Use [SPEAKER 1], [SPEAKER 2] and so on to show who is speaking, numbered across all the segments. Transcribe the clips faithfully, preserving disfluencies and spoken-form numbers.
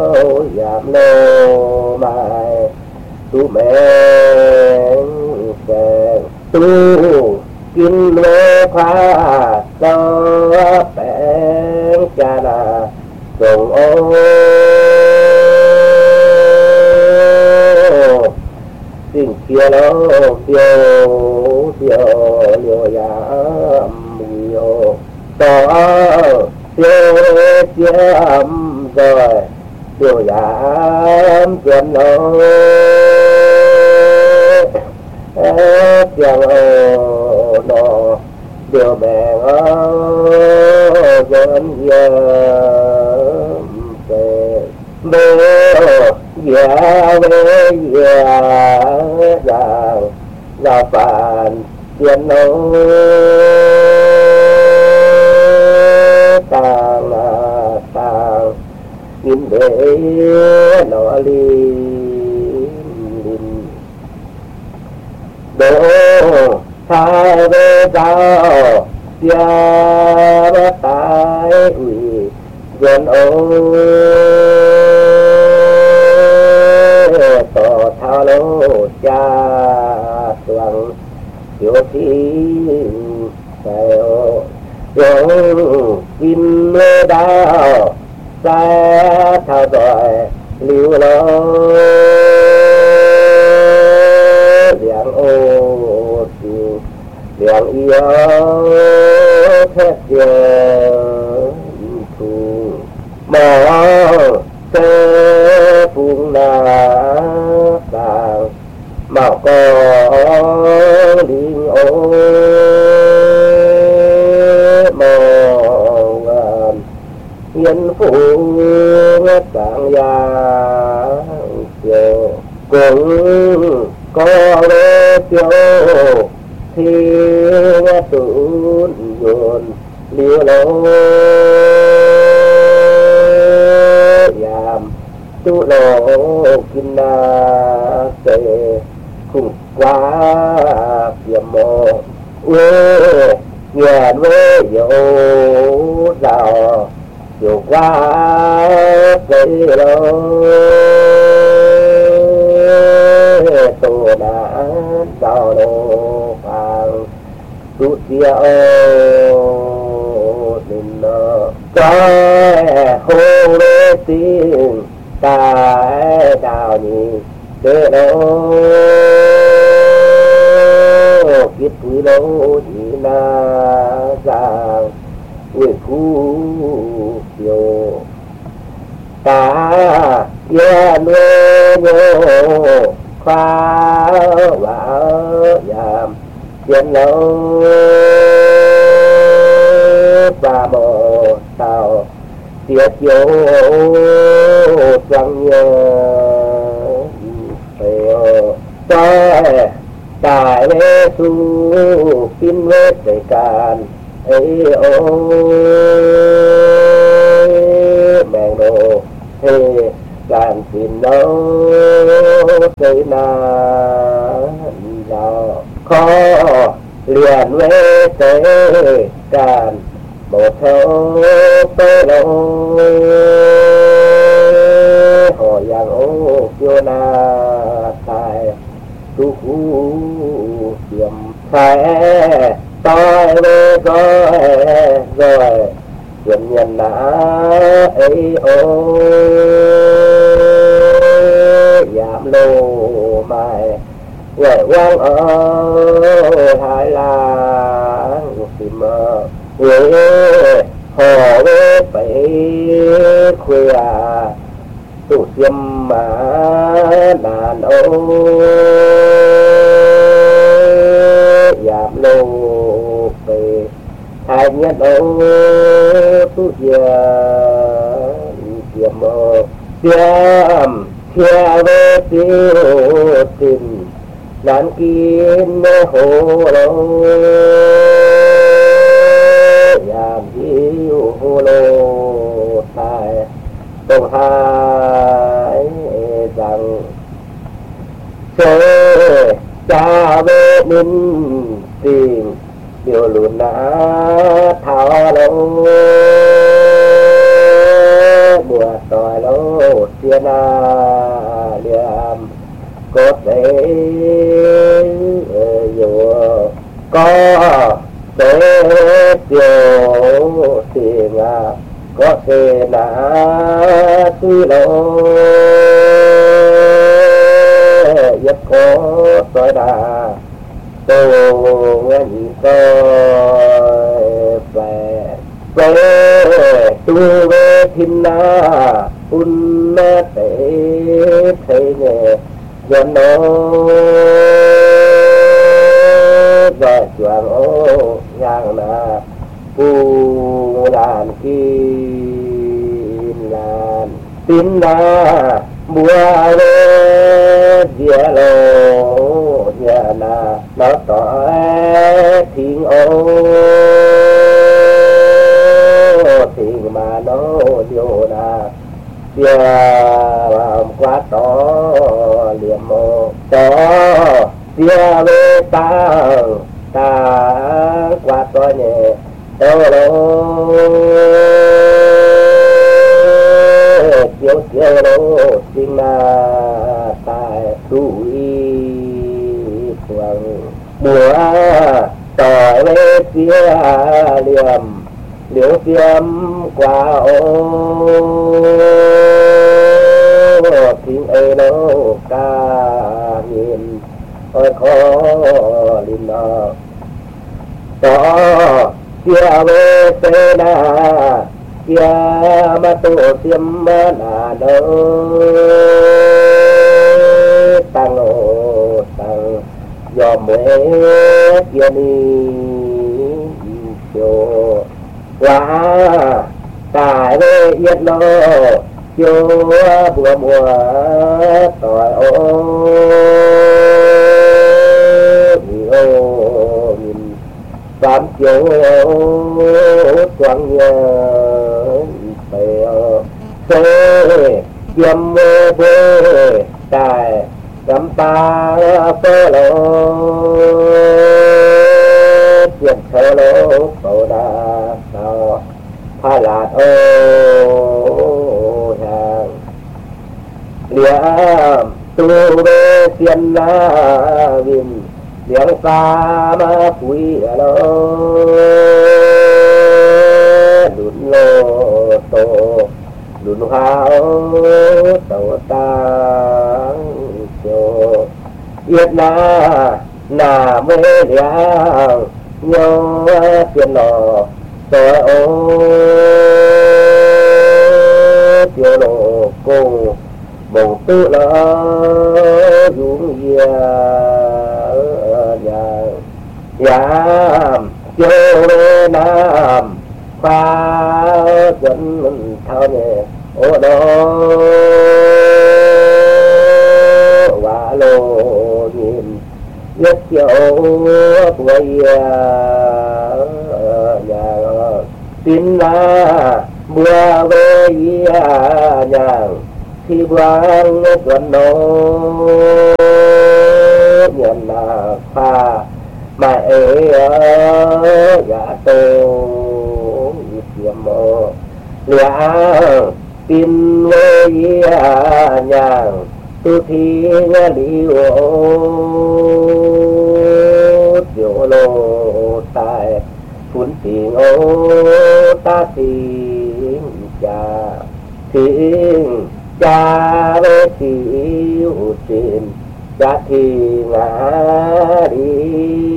[SPEAKER 1] giảm lô mai tu men sen tu kinh lô pha cho bén cha na cùng ô tình kia lô tiêu tiêu liều giảm liều to tiêu chiếm rồi tiêu giảm chiếm lô chiếm ô nó điều bè ngó dân dân về bê dạ bê dạ rằng là phản chiếm lô tàng là tàng nhìn để nó li đổ thay về sao chia bất tài ủy dân ô tỏ thao lô cha tuần chiếu thi theo dòng kim mê đào xa thao rồi liu lô liang ô chiều liang yêu thét giờ thù mò xe phung na tàng mạo có linh ô mò ngàn hiến phụ tàng gia chiều cũng có lê chiều thiên tuôn dồn liều lô giảm tu lô kinh na sẽ cùng quá kiềm mô uê nhàn với dấu rào chiều qua cây lô tô đã đào đồ vàng tu tia ô đình nơ cái hô lê tiếng cái đào nhị đê lô kiết quý lô chỉ na giang quê khu kiều ta yên nuê nhô khoa vợ giảm chuyện lâu và mồ tàu tiết chiếu chẳng nhớ phải tôi tại lễ tu kinh vết để càn ấy ôi mẹ đồ hề càn xin đâu cây na giàu khó liền với tế càn một thâu tê lô hỏi yang ô kiêu na tài tu khu tiệm phải tôi với rồi rồi chuyện nhân na ấy ô giảm lô mai quẻ quang ở hai là tìm mơ quê họ với phải khuya tụ tiêm mà đàn ô giảm lô về hai nhất ô tu giờ tiêm mơ tiêm theo với tiêu tình đàn kín hồ lô giảm hiu hồ lô tài tổng hai rằng sẽ cha với minh tình điều luôn đã thao lâu mùa tỏi lâu tia na liam có thể dù có thể tiêu tiền à có thể là suy lô nhất có tôi đã tôi nghe coi về về tu về thiên na un tế thấy nghề dân nó và choàng ô nhang là u đàn kim đàn tin là bùa lê địa lô nhà là nó tỏ thiên ô thiên mà nó vô là địa làm quá to liềm mô to địa về ta ta quá to nhẹ đâu đâu chiếu chiếu đâu xin là tại đuổi quăng mùa tỏi về phía liềm liễu tiêm qua ô tiếng ấy đâu ca nhìn ôi khó linh nó đó kia về tê na kia mà tổ tiêm là đâu tăng ô tăng dòm mê kia đi cho quá tại đây yết lô chiều bùa mùa tỏi ô vì ô nhìn tám chiều choáng nhớ phải xê kiếm bê tại cắm ta phơ lô chuyện thơ lô cầu đà sao pha lạt ô hàng liam tu bê xiên na vinh liang xa ma quý lô đun lô tô đun hao tàu tăng cho yết na na mê liang nhô tiền lò tôi ô tiêu lộ cô bầu tư lỡ dũng dìa nhà giảm tiêu lê nam pha dẫn thao nhẹ ô đó quả lô nhìn nhất kiểu quay nhà tin là bùa về nhà khi vang tuần nô nhận là pha mà ấy gà tô tiệm mô liang tin về nhà tu thi liu tiểu lô tại phun tiếng ô ta tiếng cha tiếng cha về tiểu tiền cha thì ngã đi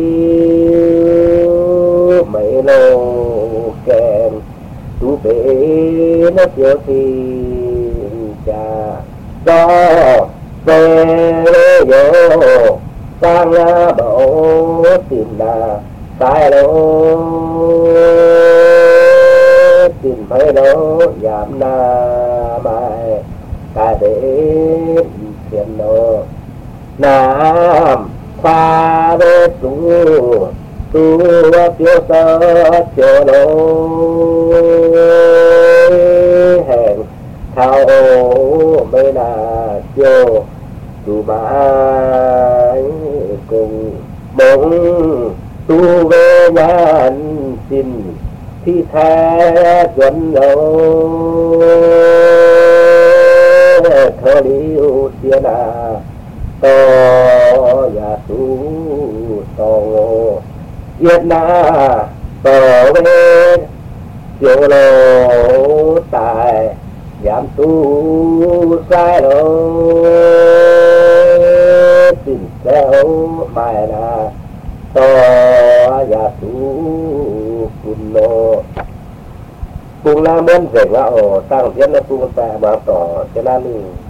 [SPEAKER 1] mấy lô kèm tu bể nó tiểu tiền cha đó về vô sang bảo tìm là sai đâu tìm phải đâu giảm na mai ta để tiền đâu nam pha về tu tu tiêu sơ chiều đâu hẹn thao mấy là chiều tu mãi cùng bóng tu về nhà xin thi tha chuẩn đâu เธอลิวเสียนาต่ออย่าสู้ต่อเวียดนาต่อเวเสียวโลตายยามตู้สายโลสิ้นแล้วไม่นาต่ออย่าสู้คุณโลปรุงน้ำมันเสร็จว่าโอ้ตั้งเทียนแล้วปรุงแต่มาต่อจะน่าลืม